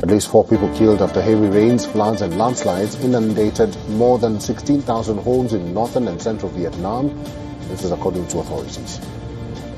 At least 4 people killed after heavy rains, floods and landslides inundated more than 16,000 homes in northern and central Vietnam. This is according to authorities.